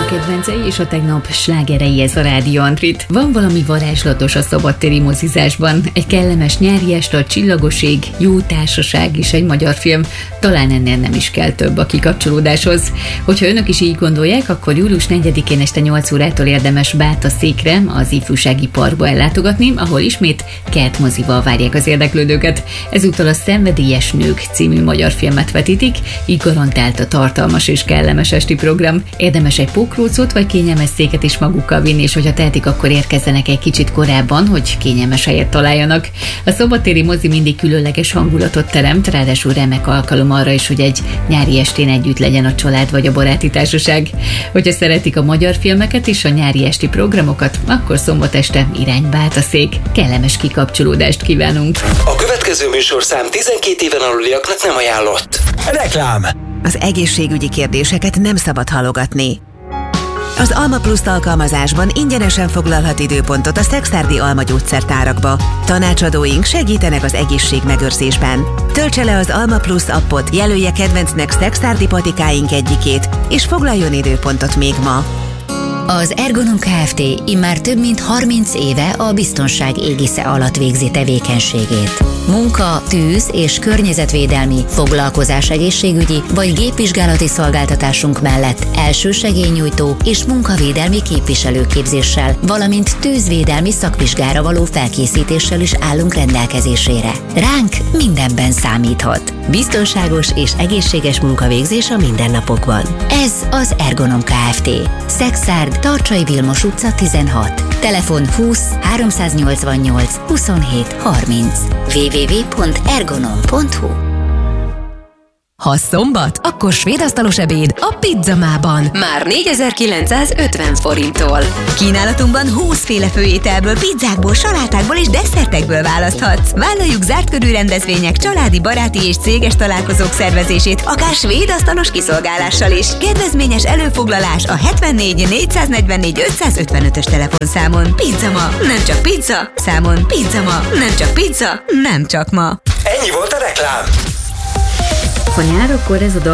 kedvencei és a tegnap slágerei, ez a Rádió Antrit. Van valami varázslatos a szabadtéri mozizásban. Egy kellemes nyári este, a csillagos ég, jó társaság és egy magyar film. Talán ennél nem is kell több a kikapcsolódáshoz. Hogyha önök is így gondolják, akkor július 4-én este 8 órától érdemes Bátaszékre, az Ifjúsági Parkba ellátogatni, ahol ismét kertmozival várják az érdeklődőket. Ezúttal a Szenvedélyes nők című magyar filmet vetítik, így garantált a tartalmas és kellemes esti program. Érdemes egy pókrócot vagy kényelmes széket is magukkal vinni, és hogyha tehetik, akkor érkezzenek egy kicsit korábban, hogy kényelmes helyet találjanak. A szabadtéri mozi mindig különleges hangulatot teremt, ráadásul remek alkalom arra is, hogy egy nyári estén együtt legyen a család vagy a baráti társaság. Hogyha szeretik a magyar filmeket és a nyári esti programokat, akkor szombat este irány Bátaszék. Kellemes kikapcsolódást kívánunk! A következő műsorszám 12 éven aluliaknak nem ajánlott. Reklám! Az egészségügyi kérdéseket nem szabad halogatni. Az Alma Plus alkalmazásban ingyenesen foglalhat időpontot a szekszárdi Alma gyógyszertárakba. Tanácsadóink segítenek az egészségmegőrzésben. Töltse le az Alma Plus appot, jelölje kedvencnek szekszárdi patikáink egyikét, és foglaljon időpontot még ma. Az Ergonom Kft. Immár több mint 30 éve a biztonság égisze alatt végzi tevékenységét. Munka, tűz és környezetvédelmi, foglalkozás egészségügyi vagy gépvizsgálati szolgáltatásunk mellett elsősegélynyújtó és munkavédelmi képviselőképzéssel, valamint tűzvédelmi szakvizsgára való felkészítéssel is állunk rendelkezésére. Ránk mindenben számíthat. Biztonságos és egészséges munkavégzés a mindennapokban. Ez az Ergonom Kft. Szekszárd, Tarcsai Vilmos utca 16. Telefon 20 388 27 30. www.ergonom.hu. Ha szombat, akkor svédasztalos ebéd a Pizzamában. Már 4950 forinttól. Kínálatunkban 20 féle főételből, pizzákból, salátákból és desszertekből választhatsz. Vállaljuk zárt körű rendezvények, családi, baráti és céges találkozók szervezését, akár svédasztalos kiszolgálással is. Kedvezményes előfoglalás a 74 444 555-ös telefonszámon. Pizzama, nem csak pizza, számon Pizzama, nem csak pizza, nem csak ma. Ennyi volt a reklám. Ha nyár, akkor ez a